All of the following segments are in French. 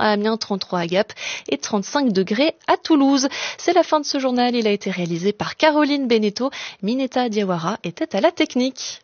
à Amiens, 33 à Gap et 35 degrés à Toulouse. C'est la fin de ce journal. Il a été réalisé par Caroline Beneteau. Mineta Diawara était à la technique.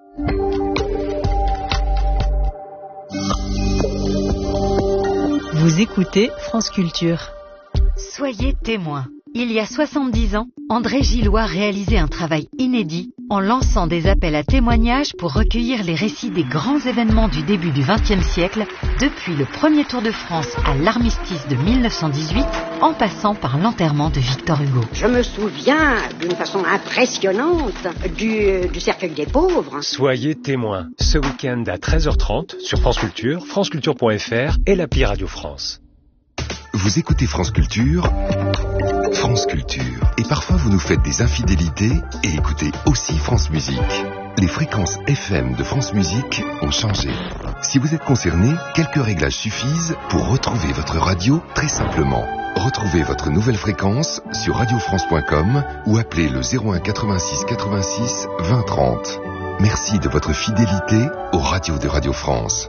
Vous écoutez France Culture. Soyez témoins. Il y a 70 ans, André Gillois réalisait un travail inédit en lançant des appels à témoignages pour recueillir les récits des grands événements du début du XXe siècle, depuis le premier Tour de France à l'armistice de 1918, en passant par l'enterrement de Victor Hugo. Je me souviens d'une façon impressionnante du cercueil des pauvres. Soyez témoins ce week-end à 13h30 sur France Culture, franceculture.fr et l'appli Radio France. Vous écoutez France Culture, France Culture. Et parfois vous nous faites des infidélités et écoutez aussi France Musique. Les fréquences FM de France Musique ont changé. Si vous êtes concerné, quelques réglages suffisent pour retrouver votre radio très simplement. Retrouvez votre nouvelle fréquence sur radiofrance.com ou appelez le 01 86 86 20 30. Merci de votre fidélité aux radios de Radio France.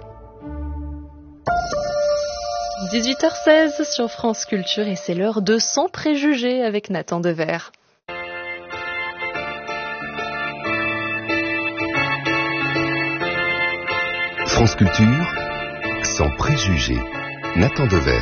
18h16 sur France Culture et c'est l'heure de Sans préjugés avec Nathan Dever. France Culture, Sans préjugés, Nathan Dever.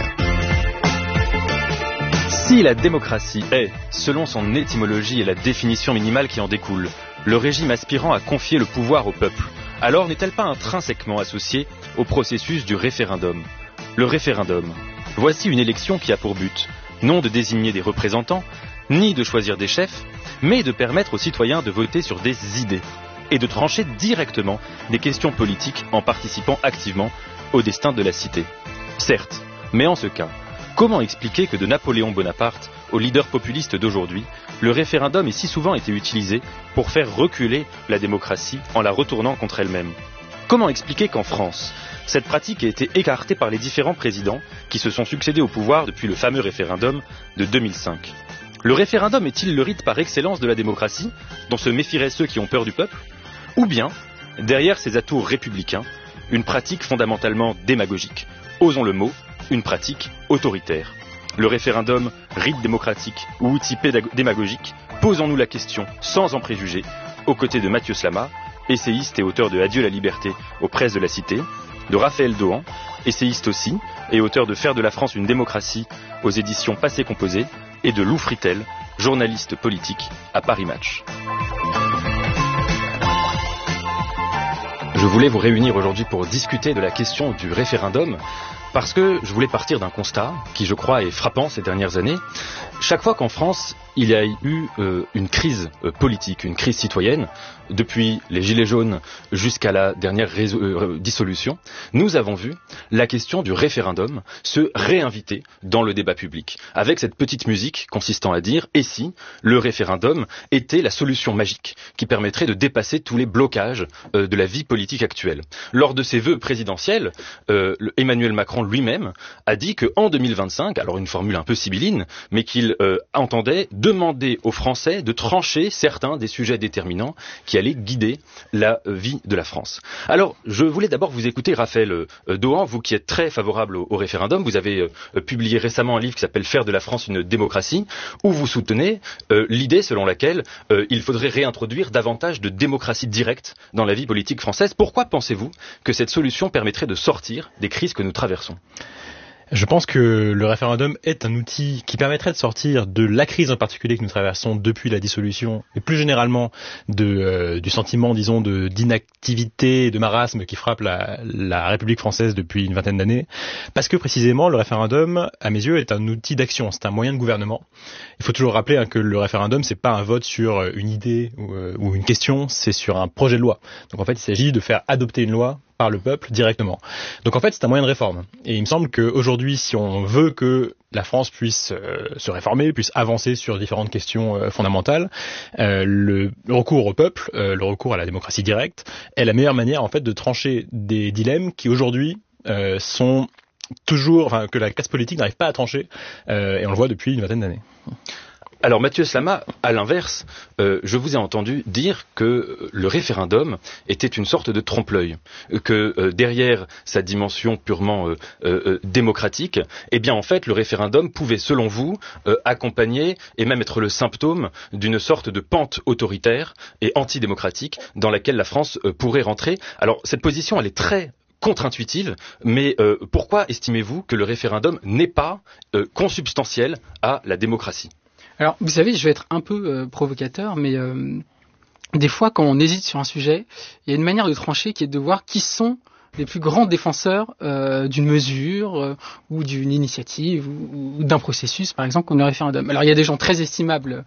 Si la démocratie est, selon son étymologie et la définition minimale qui en découle, le régime aspirant à confier le pouvoir au peuple, alors n'est-elle pas intrinsèquement associée au processus du référendum ? Le référendum. Voici une élection qui a pour but, non de désigner des représentants, ni de choisir des chefs, mais de permettre aux citoyens de voter sur des idées et de trancher directement des questions politiques en participant activement au destin de la cité. Certes, mais en ce cas, comment expliquer que de Napoléon Bonaparte au leader populiste d'aujourd'hui, le référendum ait si souvent été utilisé pour faire reculer la démocratie en la retournant contre elle-même ? Comment expliquer qu'en France, cette pratique a été écartée par les différents présidents qui se sont succédés au pouvoir depuis le fameux référendum de 2005 ? Le référendum est-il le rite par excellence de la démocratie, dont se méfieraient ceux qui ont peur du peuple ? Ou bien, derrière ces atouts républicains, une pratique fondamentalement démagogique, osons le mot, une pratique autoritaire ? Le référendum, rite démocratique ou outil démagogique, posons-nous la question, sans en préjuger, aux côtés de Mathieu Slama, essayiste et auteur de Adieu la liberté aux presses de la cité, de Raphaël Dohan, essayiste aussi, et auteur de Faire de la France une démocratie aux éditions Passé Composé, et de Lou Fritel, journaliste politique à Paris Match. Je voulais vous réunir aujourd'hui pour discuter de la question du référendum, parce que je voulais partir d'un constat qui, je crois, est frappant ces dernières années. Chaque fois qu'en France, il y a eu une crise politique, une crise citoyenne, depuis les Gilets jaunes jusqu'à la dernière dissolution, nous avons vu la question du référendum se réinviter dans le débat public, avec cette petite musique consistant à dire « Et si le référendum était la solution magique qui permettrait de dépasser tous les blocages de la vie politique actuelle ?» Lors de ses vœux présidentiels, Emmanuel Macron lui-même a dit qu'en 2025, alors une formule un peu sibylline, mais qu'il entendait demander aux Français de trancher certains des sujets déterminants qui allaient guider la vie de la France. Alors, je voulais d'abord vous écouter, Raphaël Dohan, vous qui êtes très favorable au référendum. Vous avez publié récemment un livre qui s'appelle « Faire de la France une démocratie », où vous soutenez l'idée selon laquelle il faudrait réintroduire davantage de démocratie directe dans la vie politique française. Pourquoi pensez-vous que cette solution permettrait de sortir des crises que nous traversons ? Je pense que le référendum est un outil qui permettrait de sortir de la crise en particulier que nous traversons depuis la dissolution et plus généralement du sentiment, disons, d'inactivité et de marasme qui frappe la République française depuis une vingtaine d'années. Parce que précisément, le référendum, à mes yeux, est un outil d'action, c'est un moyen de gouvernement. Il faut toujours rappeler que le référendum, c'est pas un vote sur une idée ou une question, c'est sur un projet de loi. Donc en fait, il s'agit de faire adopter une loi par le peuple directement. Donc en fait, c'est un moyen de réforme. Et il me semble qu'aujourd'hui, si on veut que la France puisse se réformer, puisse avancer sur différentes questions fondamentales, le recours au peuple, le recours à la démocratie directe, est la meilleure manière en fait de trancher des dilemmes qui aujourd'hui sont toujours, que la classe politique n'arrive pas à trancher, et on le voit depuis une vingtaine d'années. Alors Mathieu Slama, à l'inverse, je vous ai entendu dire que le référendum était une sorte de trompe-l'œil, que derrière sa dimension purement démocratique, eh bien en fait le référendum pouvait selon vous accompagner et même être le symptôme d'une sorte de pente autoritaire et antidémocratique dans laquelle la France pourrait rentrer. Alors cette position elle est très contre-intuitive, mais pourquoi estimez-vous que le référendum n'est pas consubstantiel à la démocratie ? Alors, vous savez, je vais être un peu provocateur, mais des fois, quand on hésite sur un sujet, il y a une manière de trancher qui est de voir qui sont les plus grands défenseurs d'une mesure ou d'une initiative ou d'un processus, par exemple, comme le référendum. Alors, il y a des gens très estimables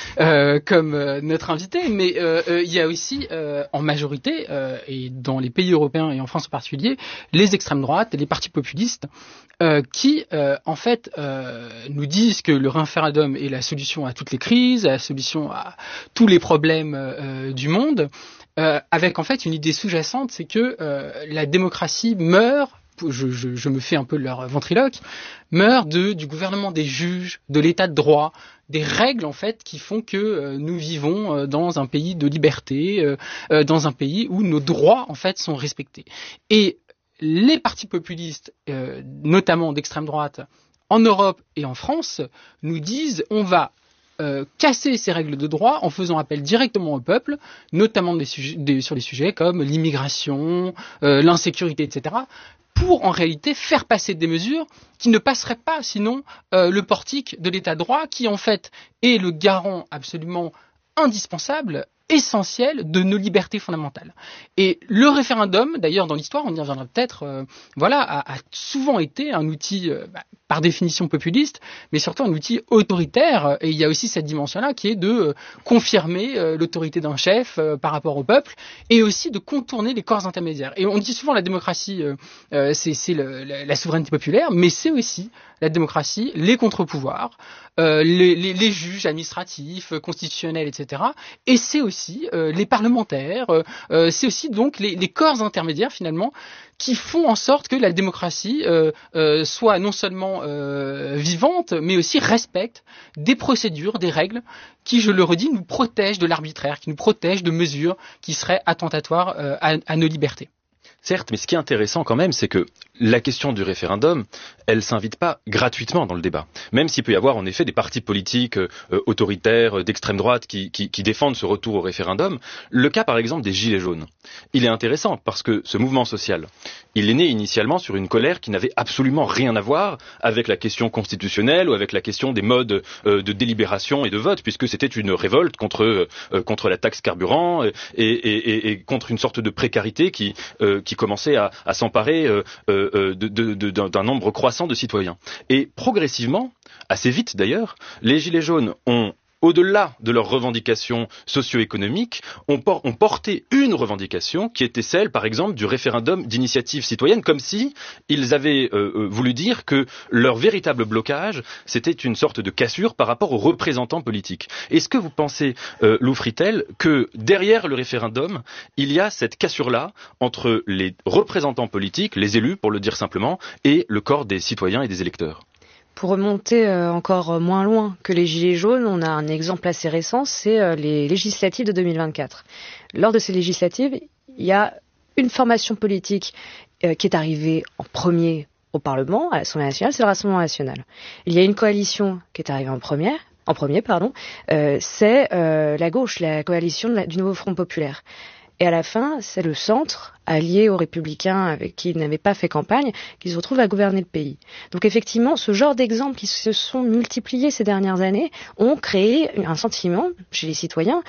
comme notre invité, mais il y a aussi, en majorité, et dans les pays européens et en France en particulier, les extrêmes droites et les partis populistes qui, en fait, nous disent que le référendum est la solution à toutes les crises, la solution à tous les problèmes du monde, avec en fait une idée sous-jacente, c'est que la démocratie meurt, je me fais un peu leur ventriloque, meurt du gouvernement des juges, de l'état de droit, des règles en fait qui font que nous vivons dans un pays de liberté, dans un pays où nos droits en fait sont respectés. Et les partis populistes, notamment d'extrême droite, en Europe et en France, nous disent on va casser ces règles de droit en faisant appel directement au peuple, notamment sur les sujets comme l'immigration, l'insécurité, etc., pour en réalité faire passer des mesures qui ne passeraient pas sinon le portique de l'état de droit, qui en fait est le garant absolument indispensable, essentiel de nos libertés fondamentales. Et le référendum, d'ailleurs dans l'histoire, on y reviendra peut-être, a souvent été un outil par définition populiste, mais surtout un outil autoritaire. Et il y a aussi cette dimension-là qui est de confirmer l'autorité d'un chef par rapport au peuple, et aussi de contourner les corps intermédiaires. Et on dit souvent la démocratie, c'est la souveraineté populaire, mais c'est aussi la démocratie, les contre-pouvoirs, les juges administratifs, constitutionnels, etc. Et c'est aussi les parlementaires, c'est aussi donc les corps intermédiaires finalement qui font en sorte que la démocratie soit non seulement vivante, mais aussi respecte des procédures, des règles qui, je le redis, nous protègent de l'arbitraire, qui nous protègent de mesures qui seraient attentatoires à nos libertés. Certes, mais ce qui est intéressant quand même, c'est que la question du référendum, elle s'invite pas gratuitement dans le débat. Même s'il peut y avoir en effet des partis politiques autoritaires d'extrême droite qui défendent ce retour au référendum, le cas par exemple des Gilets jaunes, il est intéressant parce que ce mouvement social, il est né initialement sur une colère qui n'avait absolument rien à voir avec la question constitutionnelle ou avec la question des modes de délibération et de vote, puisque c'était une révolte contre la taxe carburant et contre une sorte de précarité qui commençait à s'emparer d'un nombre croissant de citoyens. Et progressivement, assez vite d'ailleurs, les Gilets jaunes ont, au-delà de leurs revendications socio-économiques, ont porté une revendication qui était celle, par exemple, du référendum d'initiative citoyenne, comme si ils avaient voulu dire que leur véritable blocage, c'était une sorte de cassure par rapport aux représentants politiques. Est-ce que vous pensez, Lou Fritel, que derrière le référendum, il y a cette cassure-là entre les représentants politiques, les élus, pour le dire simplement, et le corps des citoyens et des électeurs ? Pour remonter encore moins loin que les Gilets jaunes, on a un exemple assez récent, c'est les législatives de 2024. Lors de ces législatives, il y a une formation politique qui est arrivée en premier au Parlement, à l'Assemblée nationale, c'est le Rassemblement national. Il y a une coalition qui est arrivée en premier, c'est la gauche, la coalition du Nouveau Front Populaire. Et à la fin, c'est le centre, allié aux Républicains avec qui ils n'avaient pas fait campagne, qui se retrouvent à gouverner le pays. Donc effectivement, ce genre d'exemples qui se sont multipliés ces dernières années ont créé un sentiment chez les citoyens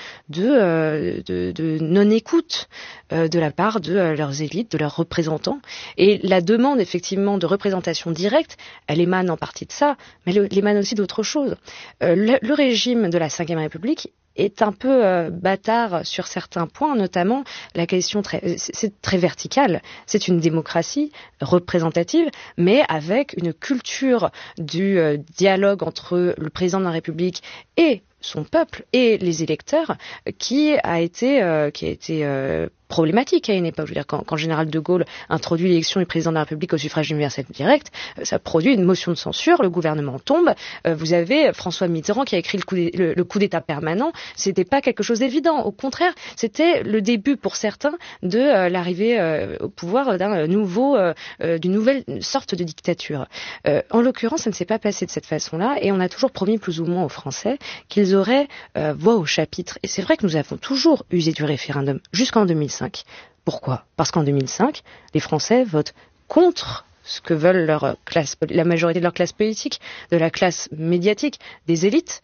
de non-écoute de la part de leurs élites, de leurs représentants. Et la demande effectivement de représentation directe, elle émane en partie de ça, mais elle émane aussi d'autres choses. Le régime de la Ve République est un peu bâtard sur certains points, notamment la question c'est très vertical. C'est une démocratie représentative, mais avec une culture du dialogue entre le président de la République et son peuple et les électeurs qui a été problématique à une époque. Je veux dire, quand le général de Gaulle introduit l'élection du président de la République au suffrage universel direct, ça produit une motion de censure, le gouvernement tombe. Vous avez François Mitterrand qui a écrit le coup d'État permanent. C'était pas quelque chose d'évident. Au contraire, c'était le début pour certains de l'arrivée au pouvoir d'une nouvelle sorte de dictature. En l'occurrence, ça ne s'est pas passé de cette façon-là, et on a toujours promis plus ou moins aux Français qu'ils auraient voix au chapitre. Et c'est vrai que nous avons toujours usé du référendum jusqu'en 2005. Pourquoi ? Parce qu'en 2005, les Français votent contre ce que veulent la majorité de leur classe politique, de la classe médiatique, des élites,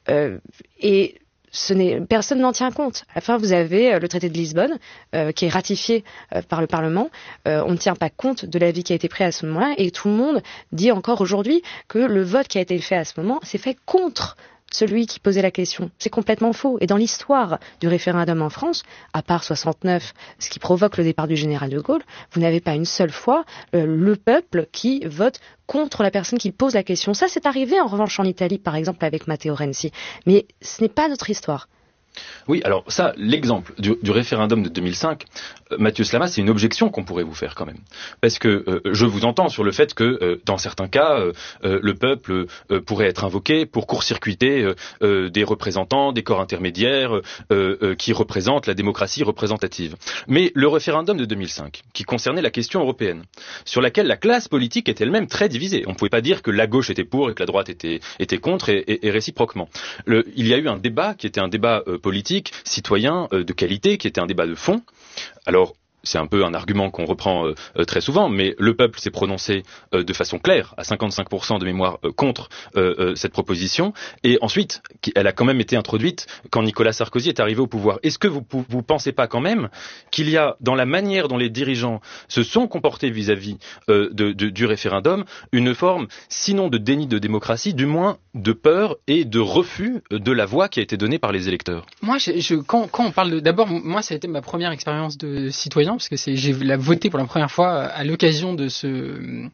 et personne n'en tient compte. À la fin, vous avez le traité de Lisbonne qui est ratifié par le Parlement. On ne tient pas compte de l'avis qui a été pris à ce moment-là, et tout le monde dit encore aujourd'hui que le vote qui a été fait à ce moment s'est fait contre celui qui posait la question. C'est complètement faux. Et dans l'histoire du référendum en France, à part 69, ce qui provoque le départ du général de Gaulle, vous n'avez pas une seule fois le peuple qui vote contre la personne qui pose la question. Ça, c'est arrivé en revanche en Italie, par exemple, avec Matteo Renzi. Mais ce n'est pas notre histoire. Oui, alors ça, l'exemple du référendum de 2005, Mathieu Slama, c'est une objection qu'on pourrait vous faire quand même. Parce que je vous entends sur le fait que dans certains cas, le peuple pourrait être invoqué pour court-circuiter des représentants, des corps intermédiaires qui représentent la démocratie représentative. Mais le référendum de 2005, qui concernait la question européenne, sur laquelle la classe politique était elle-même très divisée. On ne pouvait pas dire que la gauche était pour et que la droite était contre et réciproquement. Il y a eu un débat qui était un débat politique, citoyen, de qualité, qui était un débat de fond. Alors, c'est un peu un argument qu'on reprend très souvent, mais le peuple s'est prononcé de façon claire, à 55% de mémoire, contre cette proposition. Et ensuite, elle a quand même été introduite quand Nicolas Sarkozy est arrivé au pouvoir. Est-ce que vous pensez pas quand même qu'il y a, dans la manière dont les dirigeants se sont comportés vis-à-vis du référendum, une forme, sinon de déni de démocratie, du moins de peur et de refus de la voix qui a été donnée par les électeurs? Moi, quand on parle d'abord, moi, ça a été ma première expérience de citoyen, parce que j'ai voté pour la première fois à l'occasion de ce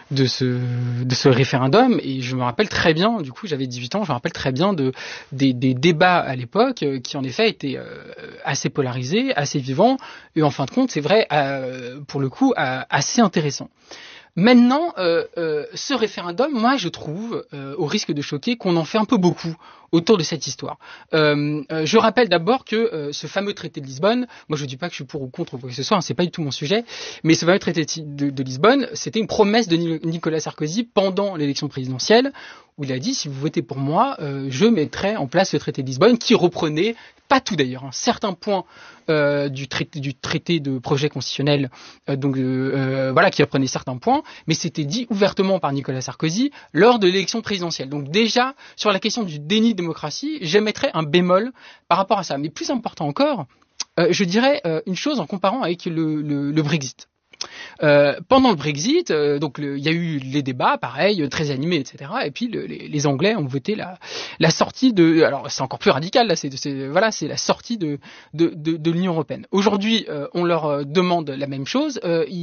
référendum, et je me rappelle très bien, du coup j'avais 18 ans, je me rappelle très bien des débats à l'époque qui en effet étaient assez polarisés, assez vivants, et en fin de compte c'est vrai, pour le coup assez intéressant. Maintenant, ce référendum, moi je trouve, au risque de choquer, qu'on en fait un peu beaucoup autour de cette histoire. Je rappelle d'abord que ce fameux traité de Lisbonne, moi je ne dis pas que je suis pour ou contre quoi que ce soit, c'est pas du tout mon sujet, mais ce fameux traité de Lisbonne, c'était une promesse de Nicolas Sarkozy pendant l'élection présidentielle, où il a dit, si vous votez pour moi, je mettrai en place le traité de Lisbonne, qui reprenait, pas tout d'ailleurs, certains points du traité de projet constitutionnel, voilà, qui reprenait certains points, mais c'était dit ouvertement par Nicolas Sarkozy lors de l'élection présidentielle. Donc déjà, sur la question du déni de démocratie, j'émettrais un bémol par rapport à ça. Mais plus important encore, je dirais une chose en comparant avec le Brexit. Pendant le Brexit, il y a eu les débats, pareil, très animés, etc. Et puis les Anglais ont voté la sortie de. Alors c'est encore plus radical là, c'est la sortie de l'Union européenne. Aujourd'hui, on leur demande la même chose.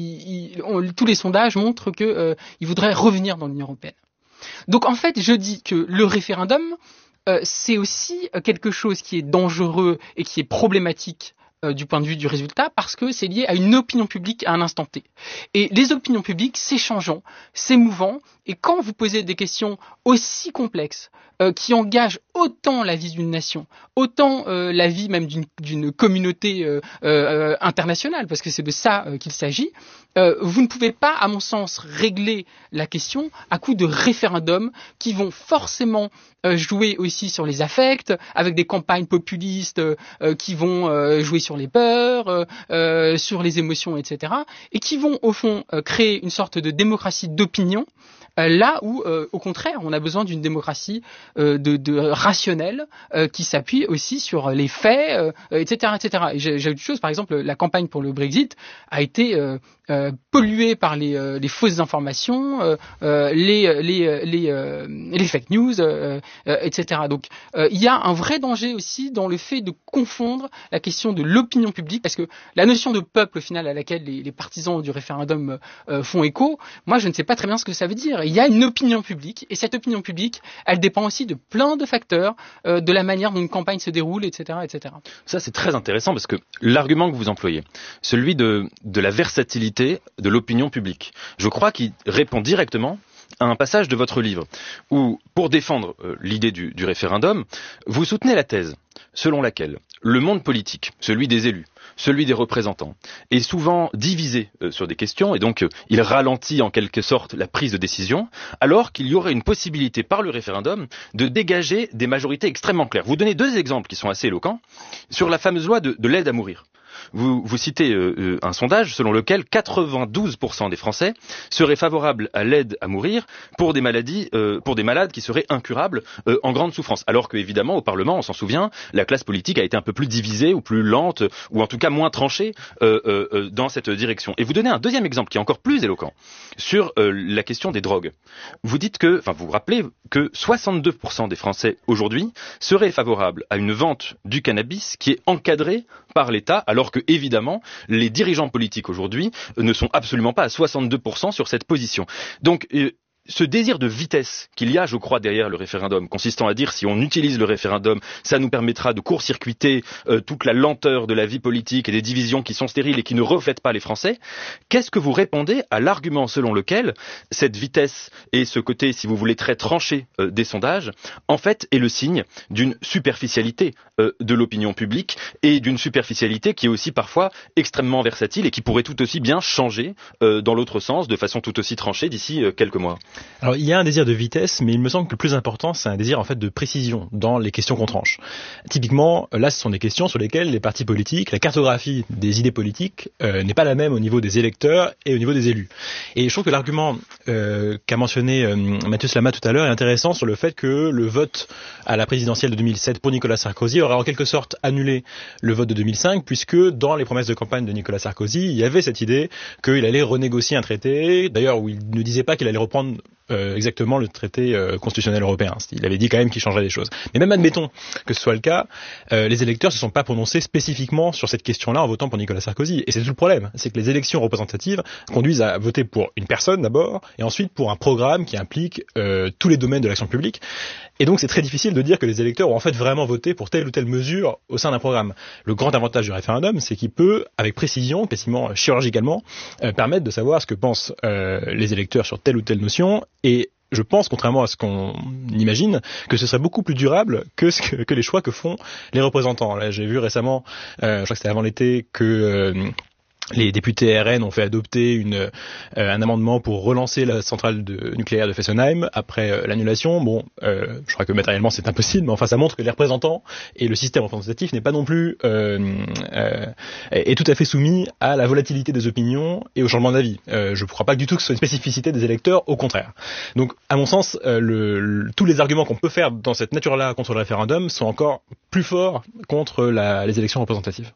Tous les sondages montrent que ils voudraient revenir dans l'Union européenne. Donc en fait, je dis que le référendum, c'est aussi quelque chose qui est dangereux et qui est problématique du point de vue du résultat, parce que c'est lié à une opinion publique à un instant T. Et les opinions publiques, c'est changeant, c'est mouvant, et quand vous posez des questions aussi complexes, qui engagent autant la vie d'une nation, autant la vie même d'une communauté internationale, parce que c'est de ça qu'il s'agit, vous ne pouvez pas, à mon sens, régler la question à coup de référendums qui vont forcément jouer aussi sur les affects, avec des campagnes populistes qui vont jouer sur les peurs, sur les émotions, etc., et qui vont, au fond, créer une sorte de démocratie d'opinion, là où, au contraire, on a besoin d'une démocratie rationnelle qui s'appuie aussi sur les faits, etc., etc. Et j'ai autre chose, par exemple, la campagne pour le Brexit a été polluée par les fausses informations, les fake news, etc. Donc, il y a un vrai danger aussi dans le fait de confondre la question de l'opinion publique, parce que la notion de peuple, au final, à laquelle les partisans du référendum font écho, moi, je ne sais pas très bien ce que ça veut dire. il y a une opinion publique, et cette opinion publique, elle dépend aussi de plein de facteurs, de la manière dont une campagne se déroule, etc., etc. Ça, c'est très intéressant parce que l'argument que vous employez, celui de la versatilité de l'opinion publique, je crois qu'il répond directement à un passage de votre livre où, pour défendre l'idée du référendum, vous soutenez la thèse selon laquelle le monde politique, celui des élus, celui des représentants, est souvent divisé sur des questions et donc il ralentit en quelque sorte la prise de décision, alors qu'il y aurait une possibilité par le référendum de dégager des majorités extrêmement claires. Vous donnez 2 exemples qui sont assez éloquents sur la fameuse loi de l'aide à mourir. Vous citez un sondage selon lequel 92% des Français seraient favorables à l'aide à mourir pour des maladies, pour des malades qui seraient incurables, en grande souffrance. Alors que, évidemment, au Parlement, on s'en souvient, la classe politique a été un peu plus divisée ou plus lente, ou en tout cas moins tranchée dans cette direction. Et vous donnez un deuxième exemple qui est encore plus éloquent sur la question des drogues. Vous dites vous rappelez que 62% des Français aujourd'hui seraient favorables à une vente du cannabis qui est encadrée par l'État, alors que, évidemment, les dirigeants politiques aujourd'hui ne sont absolument pas à 62% sur cette position. Donc, ce désir de vitesse qu'il y a, je crois, derrière le référendum, consistant à dire si on utilise le référendum, ça nous permettra de court-circuiter toute la lenteur de la vie politique et des divisions qui sont stériles et qui ne reflètent pas les Français. Qu'est-ce que vous répondez à l'argument selon lequel cette vitesse et ce côté, si vous voulez, très tranché des sondages, en fait, est le signe d'une superficialité de l'opinion publique et d'une superficialité qui est aussi parfois extrêmement versatile et qui pourrait tout aussi bien changer dans l'autre sens de façon tout aussi tranchée d'ici quelques mois? Alors, il y a un désir de vitesse, mais il me semble que le plus important, c'est un désir en fait de précision dans les questions qu'on tranche. Typiquement, là, ce sont des questions sur lesquelles les partis politiques, la cartographie des idées politiques n'est pas la même au niveau des électeurs et au niveau des élus. Et je trouve que l'argument qu'a mentionné Mathieu Slama tout à l'heure est intéressant sur le fait que le vote à la présidentielle de 2007 pour Nicolas Sarkozy aurait en quelque sorte annulé le vote de 2005, puisque dans les promesses de campagne de Nicolas Sarkozy, il y avait cette idée qu'il allait renégocier un traité, d'ailleurs où il ne disait pas qu'il allait reprendre exactement le traité constitutionnel européen. Il avait dit quand même qu'il changerait des choses. Mais même admettons que ce soit le cas, les électeurs se sont pas prononcés spécifiquement sur cette question-là en votant pour Nicolas Sarkozy. Et c'est tout le problème, c'est que les élections représentatives conduisent à voter pour une personne d'abord, et ensuite pour un programme qui implique tous les domaines de l'action publique. Et donc c'est très difficile de dire que les électeurs ont en fait vraiment voté pour telle ou telle mesure au sein d'un programme. Le grand avantage du référendum, c'est qu'il peut, avec précision, quasiment chirurgicalement, permettre de savoir ce que pensent les électeurs sur telle ou telle notion. Et je pense, contrairement à ce qu'on imagine, que ce serait beaucoup plus durable que les choix que font les représentants. Là, j'ai vu récemment, je crois que c'était avant l'été, que les députés RN ont fait adopter un amendement pour relancer la centrale nucléaire de Fessenheim après l'annulation. Bon, je crois que matériellement c'est impossible, mais enfin ça montre que les représentants et le système représentatif n'est pas non plus est tout à fait soumis à la volatilité des opinions et au changement d'avis. Je ne crois pas du tout que ce soit une spécificité des électeurs, au contraire. Donc, à mon sens, tous les arguments qu'on peut faire dans cette nature-là contre le référendum sont encore plus forts contre les élections représentatives.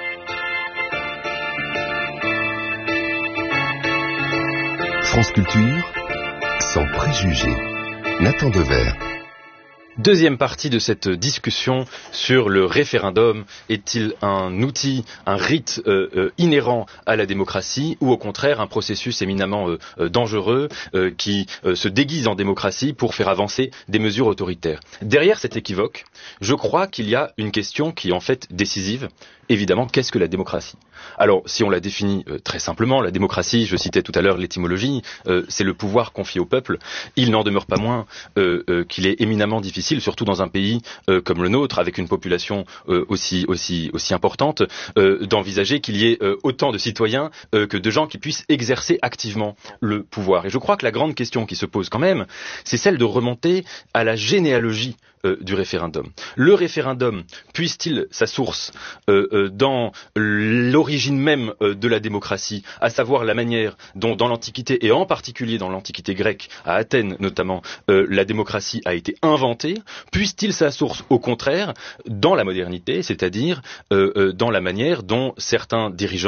France Culture, sans préjugés. Nathan Devers. Deuxième partie de cette discussion sur le référendum. Est-il un outil, un rite inhérent à la démocratie ou au contraire un processus éminemment dangereux qui se déguise en démocratie pour faire avancer des mesures autoritaires? Derrière cet équivoque, je crois qu'il y a une question qui est en fait décisive. Évidemment, qu'est-ce que la démocratie? Alors, si on la définit très simplement, la démocratie, je citais tout à l'heure l'étymologie, c'est le pouvoir confié au peuple. Il n'en demeure pas moins qu'il est éminemment difficile, surtout dans un pays comme le nôtre, avec une population aussi importante, d'envisager qu'il y ait autant de citoyens que de gens qui puissent exercer activement le pouvoir. Et je crois que la grande question qui se pose quand même, c'est celle de remonter à la généalogie du référendum. Le référendum, puise-t-il sa source dans l'origine même de la démocratie, à savoir la manière dont dans l'Antiquité, et en particulier dans l'Antiquité grecque, à Athènes notamment, la démocratie a été inventée? Puise-t-il sa source, au contraire, dans la modernité, c'est-à-dire dans la manière dont certains dirigeants,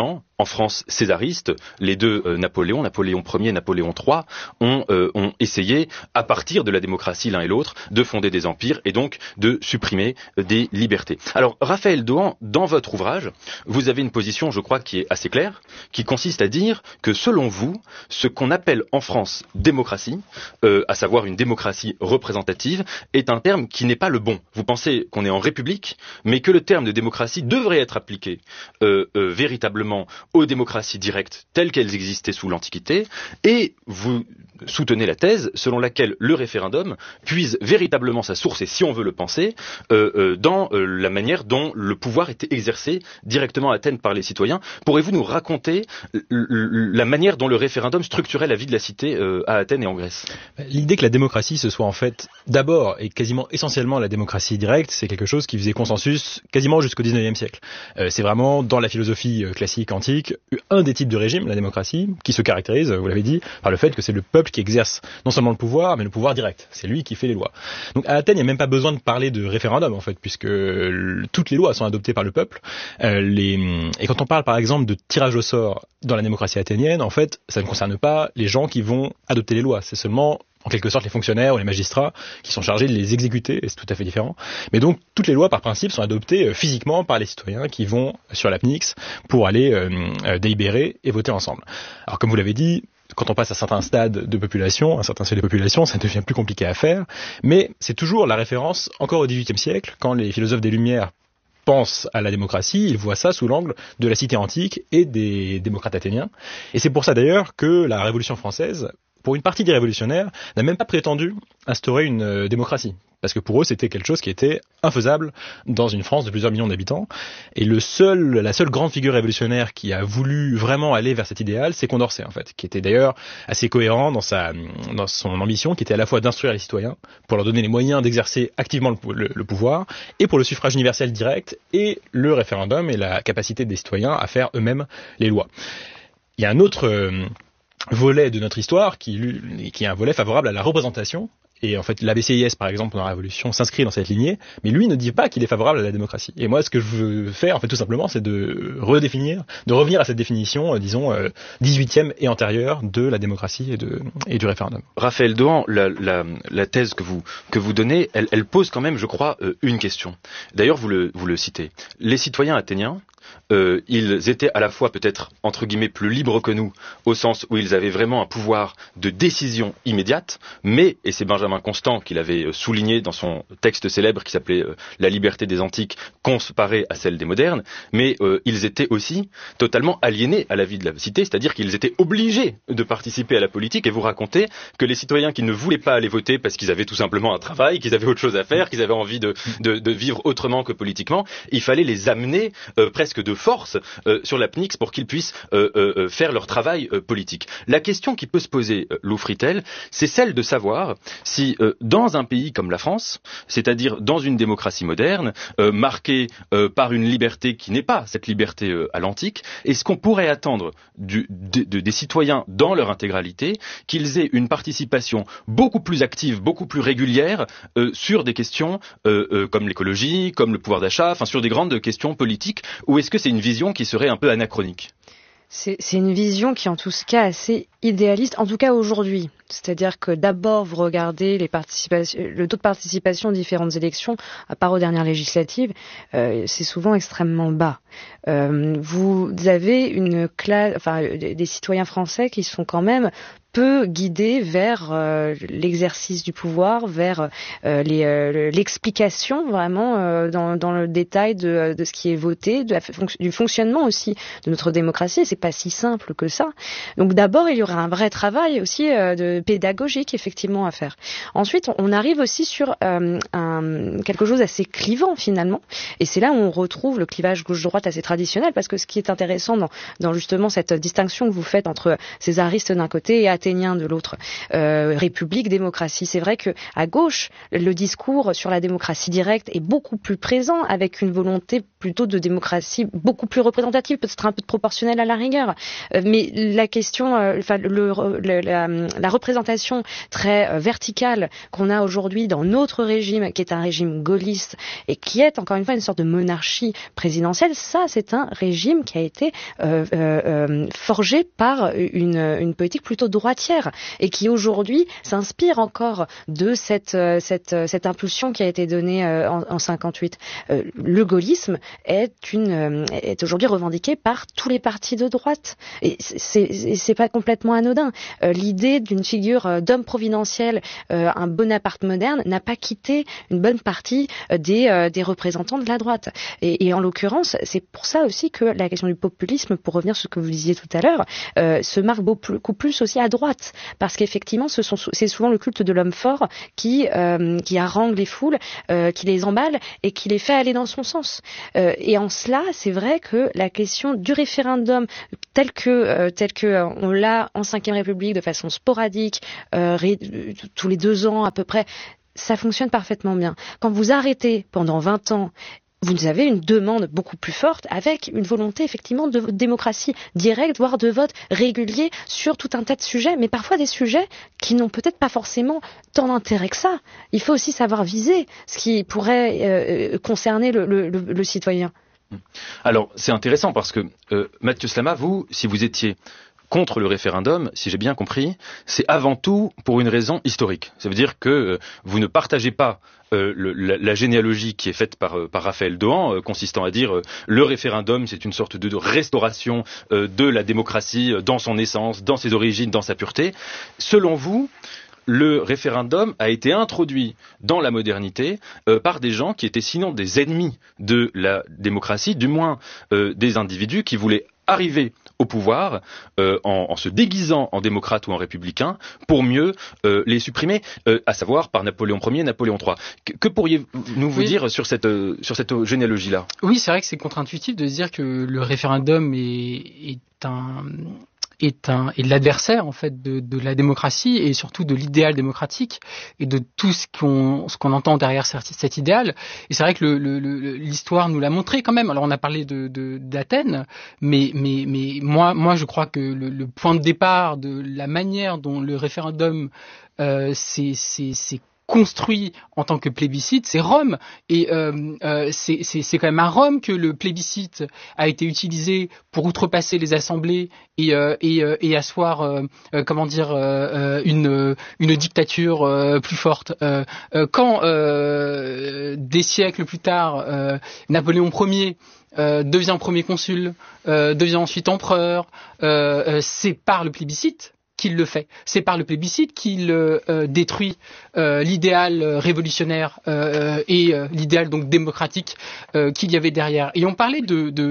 en France césariste, les deux Napoléon Ier et Napoléon III, ont essayé, à partir de la démocratie l'un et l'autre, de fonder des empires et donc de supprimer des libertés. Alors, Raphaël Dohan, dans votre ouvrage, vous avez une position, je crois, qui est assez claire, qui consiste à dire que, selon vous, ce qu'on appelle en France démocratie, à savoir une démocratie représentative, est un terme qui n'est pas le bon. Vous pensez qu'on est en République, mais que le terme de démocratie devrait être appliqué véritablement aux démocraties directes telles qu'elles existaient sous l'Antiquité, et vous soutenez la thèse selon laquelle le référendum puise véritablement sa source, et si on veut le penser, dans la manière dont le pouvoir était exercé directement à Athènes par les citoyens. Pourriez-vous nous raconter la manière dont le référendum structurait la vie de la cité à Athènes et en Grèce? L'idée que la démocratie, ce soit en fait d'abord et quasiment essentiellement la démocratie directe, c'est quelque chose qui faisait consensus quasiment jusqu'au 19e siècle. C'est vraiment dans la philosophie classique antique un des types de régime, la démocratie, qui se caractérise, vous l'avez dit, par le fait que c'est le peuple qui exerce non seulement le pouvoir, mais le pouvoir direct. C'est lui qui fait les lois. Donc à Athènes, il n'y a même pas besoin de parler de référendum en fait, puisque toutes les lois sont adoptées par le peuple. Et quand on parle par exemple de tirage au sort dans la démocratie athénienne, en fait, ça ne concerne pas les gens qui vont adopter les lois. C'est seulement en quelque sorte les fonctionnaires ou les magistrats qui sont chargés de les exécuter, et c'est tout à fait différent. Mais donc toutes les lois par principe sont adoptées physiquement par les citoyens qui vont sur la PNIX pour aller délibérer et voter ensemble. Alors comme vous l'avez dit, quand on passe à certains stades de population, un certain seuil de population, ça devient plus compliqué à faire, mais c'est toujours la référence encore au XVIIIe siècle, quand les philosophes des Lumières pensent à la démocratie, ils voient ça sous l'angle de la cité antique et des démocrates athéniens. Et c'est pour ça d'ailleurs que la Révolution française, pour une partie des révolutionnaires, n'a même pas prétendu instaurer une démocratie. Parce que pour eux, c'était quelque chose qui était infaisable dans une France de plusieurs millions d'habitants. Et la seule grande figure révolutionnaire qui a voulu vraiment aller vers cet idéal, c'est Condorcet, en fait, qui était d'ailleurs assez cohérent dans son ambition, qui était à la fois d'instruire les citoyens, pour leur donner les moyens d'exercer activement le pouvoir, et pour le suffrage universel direct, et le référendum, et la capacité des citoyens à faire eux-mêmes les lois. Il y a un autre volet de notre histoire qui est un volet favorable à la représentation. Et en fait, l'ABCIS, par exemple, pendant la Révolution, s'inscrit dans cette lignée, mais lui ne dit pas qu'il est favorable à la démocratie. Et moi, ce que je veux faire, en fait, tout simplement, c'est de revenir à cette définition, disons, 18e et antérieure de la démocratie et du référendum. Raphaël Dohan, la thèse que vous donnez, elle pose quand même, je crois, une question. D'ailleurs, vous le citez. Les citoyens athéniens, ils étaient à la fois peut-être entre guillemets plus libres que nous, au sens où ils avaient vraiment un pouvoir de décision immédiate, mais, et c'est Benjamin Constant qui l'avait souligné dans son texte célèbre qui s'appelait La liberté des antiques comparée à celle des modernes, mais ils étaient aussi totalement aliénés à la vie de la cité, c'est-à-dire qu'ils étaient obligés de participer à la politique, et vous racontez que les citoyens qui ne voulaient pas aller voter parce qu'ils avaient tout simplement un travail, qu'ils avaient autre chose à faire, qu'ils avaient envie de vivre autrement que politiquement, il fallait les amener presque de force sur la PNIX pour qu'ils puissent faire leur travail politique. La question qui peut se poser, Lou Fritel, c'est celle de savoir si dans un pays comme la France, c'est-à-dire dans une démocratie moderne, marquée par une liberté qui n'est pas cette liberté à l'antique, est-ce qu'on pourrait attendre des citoyens dans leur intégralité qu'ils aient une participation beaucoup plus active, beaucoup plus régulière sur des questions comme l'écologie, comme le pouvoir d'achat, enfin sur des grandes questions politiques, ou est-ce que c'est une vision qui serait un peu anachronique? C'est une vision qui, en tout cas, assez idéaliste, en tout cas aujourd'hui. C'est-à-dire que d'abord, vous regardez le taux de participation aux différentes élections, à part aux dernières législatives, c'est souvent extrêmement bas. Vous avez une classe, des citoyens français qui sont quand même peu guidés vers l'exercice du pouvoir, vers l'explication vraiment dans le détail de ce qui est voté, du fonctionnement aussi de notre démocratie. C'est pas si simple que ça. Donc d'abord, il y aura un vrai travail aussi pédagogique effectivement à faire. Ensuite, on arrive aussi sur quelque chose assez clivant finalement, et c'est là où on retrouve le clivage gauche-droite assez traditionnel, parce que ce qui est intéressant dans justement cette distinction que vous faites entre césaristes d'un côté et athéniens de l'autre, république, démocratie, c'est vrai que à gauche, le discours sur la démocratie directe est beaucoup plus présent, avec une volonté plutôt de démocratie beaucoup plus représentative, peut-être un peu de proportionnelle à la rigueur. Mais la question, la représentation très verticale qu'on a aujourd'hui dans notre régime, qui est un régime gaulliste et qui est encore une fois une sorte de monarchie présidentielle, ça c'est un régime qui a été forgé par une politique plutôt droitière et qui aujourd'hui s'inspire encore de cette impulsion qui a été donnée en 58. Le gaullisme est aujourd'hui revendiqué par tous les partis de droite et c'est pas complètement anodin. L'idée d'une figure d'homme providentiel, un Bonaparte moderne, n'a pas quitté une bonne partie des représentants de la droite. Et en l'occurrence, c'est pour ça aussi que la question du populisme, pour revenir sur ce que vous disiez tout à l'heure, se marque beaucoup plus aussi à droite, parce qu'effectivement, c'est souvent le culte de l'homme fort qui harangue les foules, qui les emballe et qui les fait aller dans son sens. Et en cela, c'est vrai que la question du référendum, tel que on l'a en Ve République de façon sporadique, tous les 2 ans à peu près, ça fonctionne parfaitement bien. Quand vous arrêtez pendant 20 ans, vous avez une demande beaucoup plus forte avec une volonté effectivement de démocratie directe, voire de vote régulier sur tout un tas de sujets, mais parfois des sujets qui n'ont peut-être pas forcément tant d'intérêt que ça. Il faut aussi savoir viser ce qui pourrait concerner le citoyen. Alors, c'est intéressant parce que, Mathieu Slama, si vous étiez contre le référendum, si j'ai bien compris, c'est avant tout pour une raison historique. Ça veut dire que vous ne partagez pas la généalogie qui est faite par Raphaël Dohan, consistant à dire le référendum, c'est une sorte de restauration de la démocratie dans son essence, dans ses origines, dans sa pureté. Selon vous, le référendum a été introduit dans la modernité par des gens qui étaient sinon des ennemis de la démocratie, du moins des individus qui voulaient arriver au pouvoir en se déguisant en démocrate ou en républicain pour mieux les supprimer, à savoir par Napoléon Ier et Napoléon III. Que pourriez-vous vous dire sur cette généalogie-là ? Oui, c'est vrai que c'est contre-intuitif de se dire que le référendum est l'adversaire en fait de la démocratie et surtout de l'idéal démocratique et de tout ce qu'on entend derrière cet idéal. Et c'est vrai que l'histoire nous l'a montré quand même. Alors on a parlé d'Athènes, mais moi je crois que le point de départ de la manière dont le référendum s'est construit en tant que plébiscite, c'est Rome. Et c'est quand même à Rome que le plébiscite a été utilisé pour outrepasser les assemblées et asseoir, une dictature plus forte. Quand des siècles plus tard, Napoléon Ier devient premier consul, devient ensuite empereur, c'est par le plébiscite qu'il le fait. C'est par le plébiscite qu'il détruit l'idéal révolutionnaire et l'idéal donc démocratique qu'il y avait derrière. Et on parlait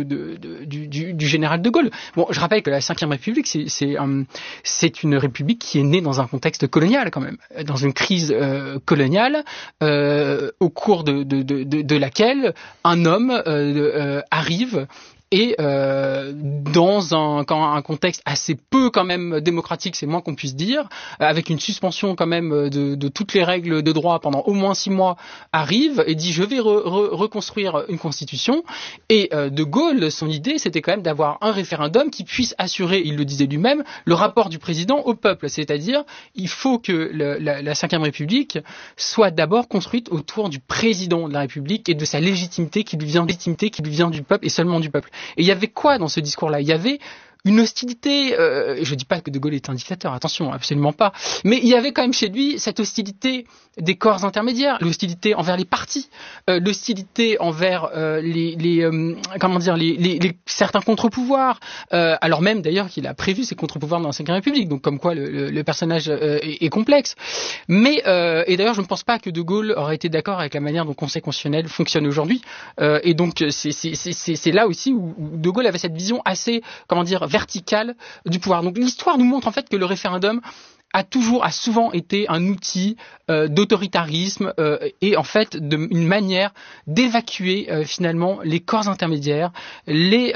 du général de Gaulle. Bon, je rappelle que la Ve République, c'est une république qui est née dans un contexte colonial quand même, dans une crise coloniale au cours de laquelle un homme arrive et dans un contexte assez peu quand même démocratique, c'est moins qu'on puisse dire, avec une suspension quand même de toutes les règles de droit pendant au moins 6 mois, arrive et dit je vais reconstruire une constitution. Et de Gaulle, son idée, c'était quand même d'avoir un référendum qui puisse assurer, il le disait lui-même, le rapport du président au peuple. C'est-à-dire, il faut que la Ve République soit d'abord construite autour du président de la République et de sa légitimité qui lui vient du peuple et seulement du peuple. Et il y avait quoi dans ce discours-là ? Il y avait une hostilité, je dis pas que De Gaulle est un dictateur, attention, absolument pas, mais il y avait quand même chez lui cette hostilité des corps intermédiaires, l'hostilité envers les partis, l'hostilité envers les certains contre-pouvoirs, alors même d'ailleurs qu'il a prévu ces contre-pouvoirs dans la Ve République, donc comme quoi le personnage est complexe. Mais et d'ailleurs je ne pense pas que De Gaulle aurait été d'accord avec la manière dont le Conseil constitutionnel fonctionne aujourd'hui, et donc c'est là aussi où De Gaulle avait cette vision assez, verticale du pouvoir. Donc l'histoire nous montre en fait que le référendum a souvent été un outil d'autoritarisme et en fait une manière d'évacuer finalement les corps intermédiaires, les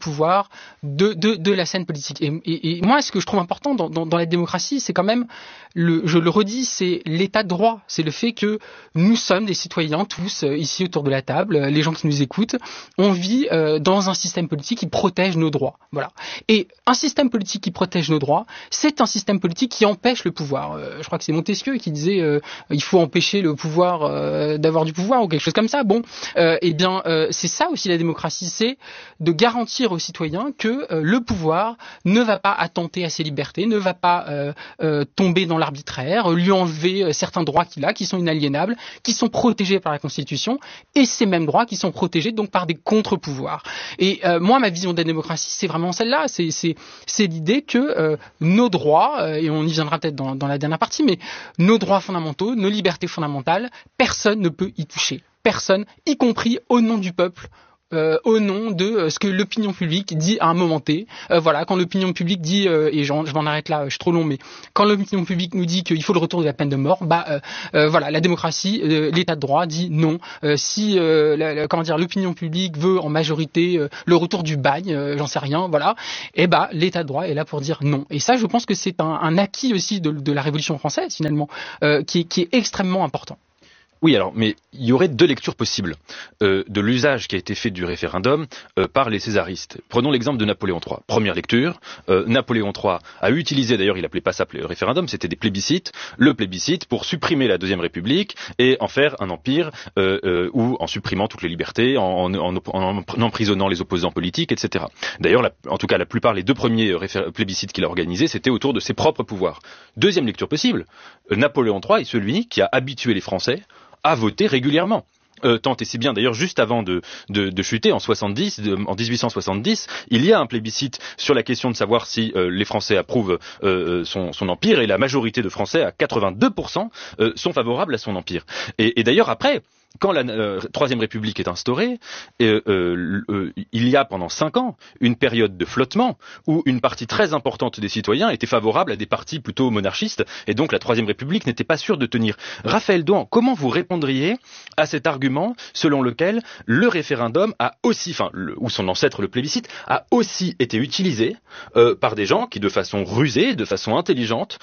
contre-pouvoirs de la scène politique. Et moi, ce que je trouve important dans la démocratie, c'est quand même je le redis, c'est l'état de droit. C'est le fait que nous sommes des citoyens, tous, ici autour de la table, les gens qui nous écoutent, on vit dans un système politique qui protège nos droits. Voilà. Et un système politique qui protège nos droits, c'est un système politique qui empêche le pouvoir. Je crois que c'est Montesquieu qui disait il faut empêcher le pouvoir d'avoir du pouvoir ou quelque chose comme ça. Bon, c'est ça aussi la démocratie, c'est de garantir aux citoyens que le pouvoir ne va pas attenter à ses libertés, ne va pas tomber dans l'arbitraire, lui enlever certains droits qu'il a, qui sont inaliénables, qui sont protégés par la Constitution, et ces mêmes droits qui sont protégés donc par des contre-pouvoirs. Et moi, ma vision de la démocratie, c'est vraiment celle-là. C'est l'idée que nos droits, et on y viendra peut-être dans la dernière partie, mais nos droits fondamentaux, nos libertés fondamentales, personne ne peut y toucher. Personne, y compris au nom du peuple. Au nom de ce que l'opinion publique dit à un moment T. Voilà, quand l'opinion publique dit, et je m'en arrête là, je suis trop long, mais quand l'opinion publique nous dit qu'il faut le retour de la peine de mort, voilà, la démocratie, l'état de droit dit non. Si l'opinion publique veut en majorité le retour du bagne, j'en sais rien, voilà, et l'état de droit est là pour dire non. Et ça, je pense que c'est un acquis aussi de la Révolution française finalement, qui est extrêmement important. Oui, alors, mais il y aurait deux lectures possibles de l'usage qui a été fait du référendum par les césaristes. Prenons l'exemple de Napoléon III. Première lecture, Napoléon III a utilisé, d'ailleurs il appelait pas ça référendum, c'était des plébiscites, le plébiscite pour supprimer la Deuxième République et en faire un empire ou en supprimant toutes les libertés, en emprisonnant les opposants politiques, etc. D'ailleurs, en tout cas la plupart, les deux premiers plébiscites qu'il a organisés, c'était autour de ses propres pouvoirs. Deuxième lecture possible, Napoléon III est celui qui a habitué les Français à voter régulièrement. Tant et si bien, d'ailleurs, juste avant de chuter en 1870, il y a un plébiscite sur la question de savoir si les Français approuvent son empire, et la majorité de Français, à 82%, sont favorables à son empire. Et d'ailleurs, après, quand la Troisième République est instaurée, il y a pendant 5 ans une période de flottement où une partie très importante des citoyens était favorable à des partis plutôt monarchistes, et donc la Troisième République n'était pas sûre de tenir. Raphaël Douan, comment vous répondriez à cet argument selon lequel le référendum a aussi, ou son ancêtre le plébiscite, a aussi été utilisé par des gens qui, de façon rusée, de façon intelligente,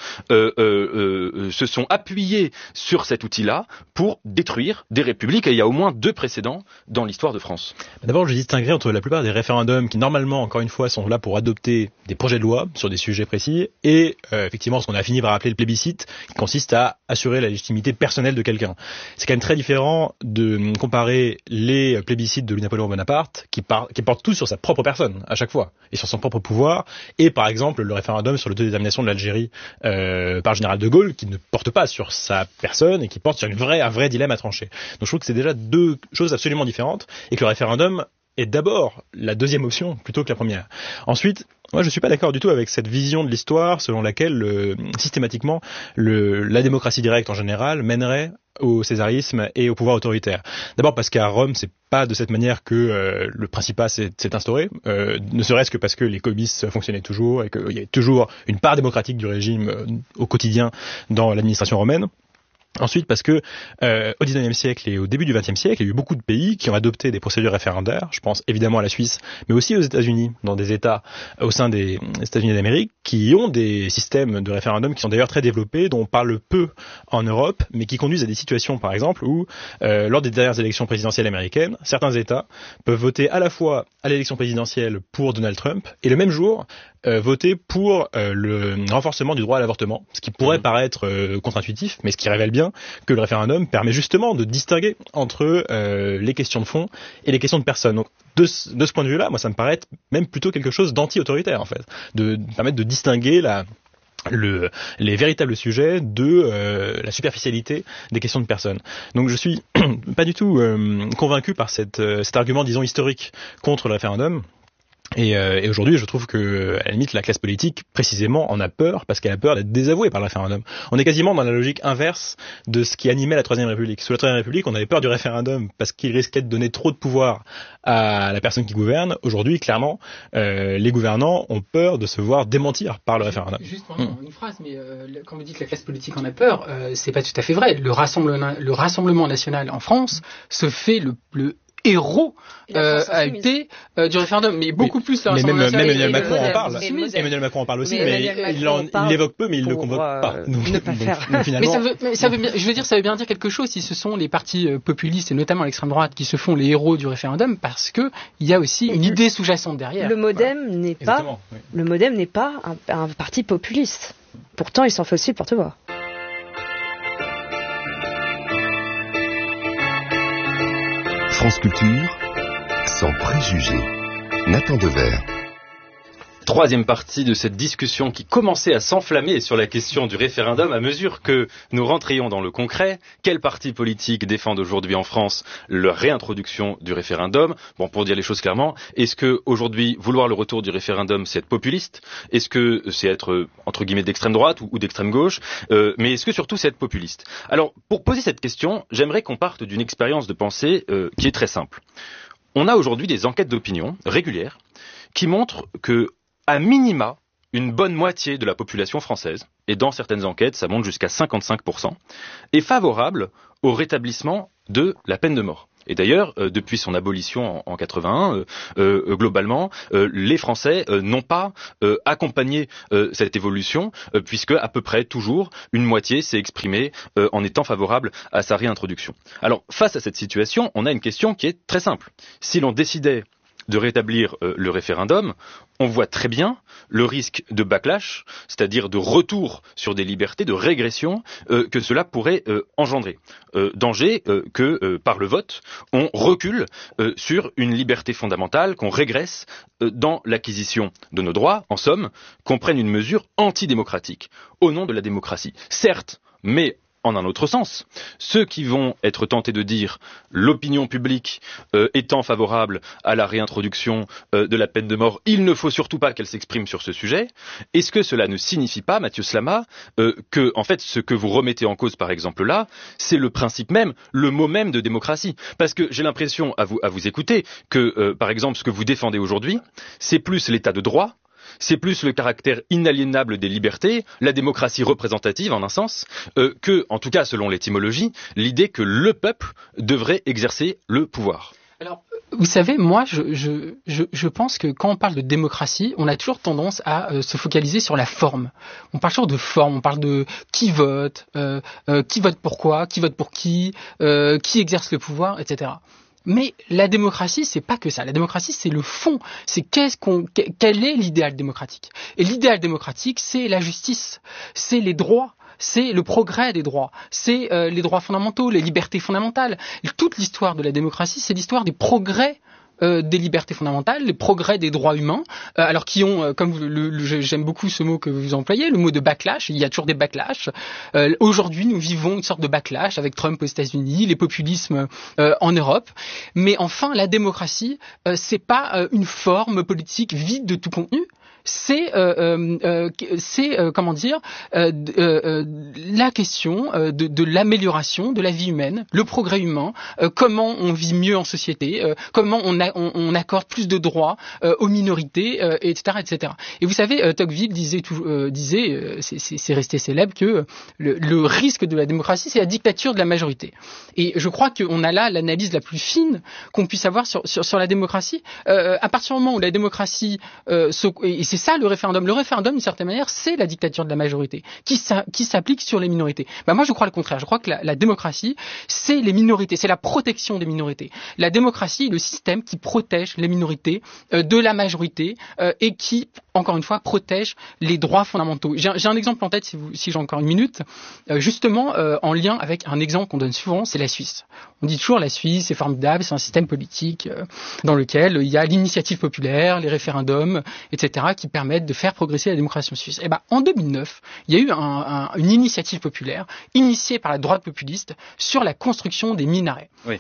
se sont appuyés sur cet outil-là pour détruire des républiques, et il y a au moins 2 précédents dans l'histoire de France. D'abord, je distinguerai entre la plupart des référendums qui, normalement, encore une fois, sont là pour adopter des projets de loi sur des sujets précis, et effectivement, ce qu'on a fini par appeler le plébiscite, qui consiste à assurer la légitimité personnelle de quelqu'un. C'est quand même très différent de comparer les plébiscites de Napoléon Bonaparte, qui portent tous sur sa propre personne, à chaque fois, et sur son propre pouvoir, et par exemple, le référendum sur l'autodétermination de l'Algérie par le général de Gaulle, qui ne porte pas sur sa personne, et qui porte sur un vrai dilemme à trancher. Donc je trouve que c'est déjà 2 choses absolument différentes, et que le référendum est d'abord la deuxième option plutôt que la première. Ensuite, moi je suis pas d'accord du tout avec cette vision de l'histoire selon laquelle systématiquement la démocratie directe en général mènerait au césarisme et au pouvoir autoritaire. D'abord parce qu'à Rome, c'est pas de cette manière que le Principat s'est instauré, ne serait-ce que parce que les comices fonctionnaient toujours et qu'il y avait toujours une part démocratique du régime au quotidien dans l'administration romaine. Ensuite, parce que au XIXe siècle et au début du XXe siècle, il y a eu beaucoup de pays qui ont adopté des procédures référendaires. Je pense évidemment à la Suisse, mais aussi aux États-Unis, dans des États au sein des États-Unis d'Amérique, qui ont des systèmes de référendum qui sont d'ailleurs très développés, dont on parle peu en Europe, mais qui conduisent à des situations, par exemple, où lors des dernières élections présidentielles américaines, certains États peuvent voter à la fois à l'élection présidentielle pour Donald Trump et le même jour voter pour le renforcement du droit à l'avortement, ce qui pourrait paraître contre-intuitif, mais ce qui révèle bien que le référendum permet justement de distinguer entre les questions de fond et les questions de personne. Donc, de ce point de vue-là, moi, ça me paraît même plutôt quelque chose d'anti-autoritaire, en fait, de permettre de distinguer les véritables sujets de la superficialité des questions de personnes. Donc je suis pas du tout convaincu par cet argument, disons, historique contre le référendum. Et aujourd'hui, je trouve que, à la limite, la classe politique, précisément, en a peur, parce qu'elle a peur d'être désavouée par le référendum. On est quasiment dans la logique inverse de ce qui animait la Troisième République. Sous la Troisième République, on avait peur du référendum parce qu'il risquait de donner trop de pouvoir à la personne qui gouverne. Aujourd'hui, clairement, les gouvernants ont peur de se voir démentir par le référendum. Juste une phrase, mais quand vous dites que la classe politique en a peur, c'est pas tout à fait vrai. Le Rassemblement national en France se fait le héros a été du référendum, mais beaucoup plus le Rassemblement national. Mais Emmanuel Macron en parle. Emmanuel Macron en parle aussi, mais il l'évoque peu, mais il le convoque pas. Ça veut bien dire quelque chose si ce sont les partis populistes et notamment l'extrême droite qui se font les héros du référendum, parce que il y a aussi une idée sous-jacente derrière. Le MoDem n'est pas un parti populiste. Pourtant, il s'en fait aussi le porte-voix. France Culture, sans préjugés. Nathan Dever. Troisième partie de cette discussion qui commençait à s'enflammer sur la question du référendum à mesure que nous rentrions dans le concret. Quels partis politiques défendent aujourd'hui en France la réintroduction du référendum? Bon, pour dire les choses clairement, est-ce que aujourd'hui vouloir le retour du référendum, c'est être populiste? Est-ce que c'est être entre guillemets d'extrême droite ou d'extrême gauche? Mais est-ce que surtout c'est être populiste? Alors, pour poser cette question, j'aimerais qu'on parte d'une expérience de pensée qui est très simple. On a aujourd'hui des enquêtes d'opinion régulières qui montrent que à minima, une bonne moitié de la population française, et dans certaines enquêtes, ça monte jusqu'à 55%, est favorable au rétablissement de la peine de mort. Et d'ailleurs, depuis son abolition en 81, globalement, les Français n'ont pas accompagné cette évolution, puisque à peu près toujours une moitié s'est exprimée en étant favorable à sa réintroduction. Alors, face à cette situation, on a une question qui est très simple. Si l'on décidait de rétablir le référendum, on voit très bien le risque de backlash, c'est-à-dire de retour sur des libertés, de régression que cela pourrait engendrer. Danger que, par le vote, on recule sur une liberté fondamentale, qu'on régresse dans l'acquisition de nos droits, en somme, qu'on prenne une mesure antidémocratique au nom de la démocratie. Certes, mais en un autre sens, ceux qui vont être tentés de dire l'opinion publique étant favorable à la réintroduction de la peine de mort, il ne faut surtout pas qu'elle s'exprime sur ce sujet. Est-ce que cela ne signifie pas, Mathieu Slama, que en fait ce que vous remettez en cause par exemple là, c'est le principe même, le mot même de démocratie? Parce que j'ai l'impression à vous écouter que par exemple ce que vous défendez aujourd'hui, c'est plus l'état de droit, c'est plus le caractère inaliénable des libertés, la démocratie représentative en un sens, que, en tout cas selon l'étymologie, l'idée que le peuple devrait exercer le pouvoir. Alors, vous savez, moi, je pense que quand on parle de démocratie, on a toujours tendance à se focaliser sur la forme. On parle toujours de forme, on parle de qui vote pourquoi, qui vote pour qui exerce le pouvoir, etc. Mais la démocratie, c'est pas que ça. La démocratie, c'est le fond. C'est quel est l'idéal démocratique? Et l'idéal démocratique, c'est la justice, c'est les droits, c'est le progrès des droits, c'est les droits fondamentaux, les libertés fondamentales. Et toute l'histoire de la démocratie, c'est l'histoire des progrès des libertés fondamentales, les progrès des droits humains, alors qui ont, comme j'aime beaucoup ce mot que vous employez, le mot de backlash. Il y a toujours des backlash. Aujourd'hui, nous vivons une sorte de backlash avec Trump aux États-Unis, les populismes en Europe. Mais enfin, la démocratie, c'est pas une forme politique vide de tout contenu. C'est comment dire la question de l'amélioration de la vie humaine, le progrès humain, comment on vit mieux en société, comment on accorde plus de droits aux minorités, etc., etc. Et vous savez, Tocqueville disait, c'est resté célèbre, que le risque de la démocratie, c'est la dictature de la majorité. Et je crois qu'on a là l'analyse la plus fine qu'on puisse avoir sur la démocratie. À partir du moment où la démocratie et c'est ça le référendum. Le référendum, d'une certaine manière, c'est la dictature de la majorité qui s'applique sur les minorités. Moi, je crois le contraire. Je crois que la démocratie, c'est les minorités, c'est la protection des minorités. La démocratie est le système qui protège les minorités de la majorité et qui, encore une fois, protège les droits fondamentaux. J'ai un exemple en tête, si j'ai encore une minute, justement en lien avec un exemple qu'on donne souvent, c'est la Suisse. On dit toujours la Suisse, c'est formidable, c'est un système politique dans lequel il y a l'initiative populaire, les référendums, etc., qui permettent de faire progresser la démocratie suisse. En 2009, il y a eu une initiative populaire initiée par la droite populiste sur la construction des minarets. Oui.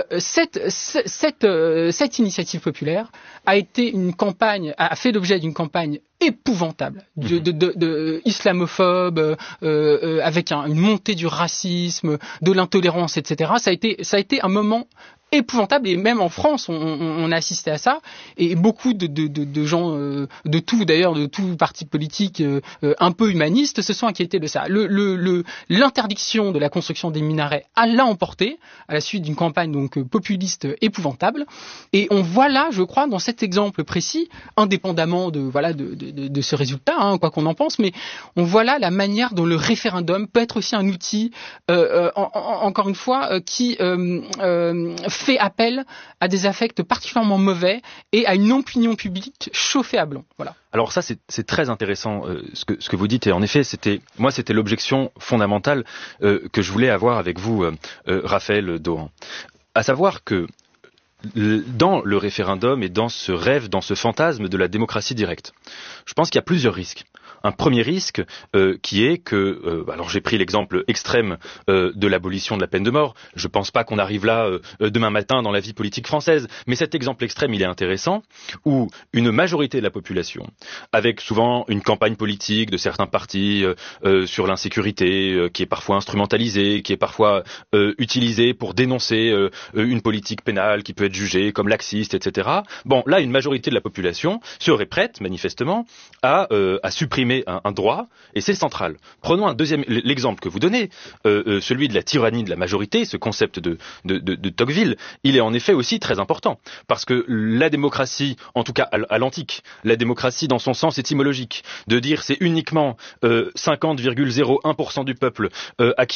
Cette initiative populaire a fait l'objet d'une campagne épouvantable de islamophobe, avec une montée du racisme, de l'intolérance, etc. Ça a été un moment épouvantable, et même en France on a assisté à ça, et beaucoup de gens de tout parti politique un peu humaniste se sont inquiétés de ça. L'interdiction de la construction des minarets l'a emporté à la suite d'une campagne donc populiste épouvantable, et on voit là, je crois, dans cet exemple précis, indépendamment de ce résultat, quoi qu'on en pense, mais on voit là la manière dont le référendum peut être aussi un outil, encore une fois, qui fait appel à des affects particulièrement mauvais et à une opinion publique chauffée à blanc. Voilà. Alors ça, c'est très intéressant ce que vous dites, et en effet, c'était l'objection fondamentale que je voulais avoir avec vous, Raphaël Dohan. À savoir que dans le référendum et dans ce rêve, dans ce fantasme de la démocratie directe, je pense qu'il y a plusieurs risques. Un premier risque qui est que, alors j'ai pris l'exemple extrême de l'abolition de la peine de mort, je pense pas qu'on arrive là demain matin dans la vie politique française, mais cet exemple extrême il est intéressant, où une majorité de la population, avec souvent une campagne politique de certains partis sur l'insécurité, qui est parfois instrumentalisée, qui est parfois utilisée pour dénoncer une politique pénale qui peut être jugée comme laxiste, etc. Bon, là une majorité de la population serait prête, manifestement, à supprimer un droit, et c'est central. Prenons l'exemple que vous donnez, celui de la tyrannie de la majorité, ce concept de Tocqueville, il est en effet aussi très important, parce que la démocratie, en tout cas à l'antique, la démocratie dans son sens étymologique, de dire c'est uniquement 50,01% du peuple à qui